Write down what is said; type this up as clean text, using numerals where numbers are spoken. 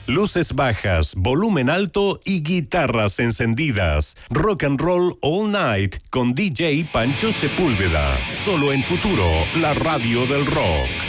luces bajas, volumen alto y guitarras encendidas. Rock and Roll All Night con DJ Pancho Sepúlveda. Solo en Futuro, la radio del rock.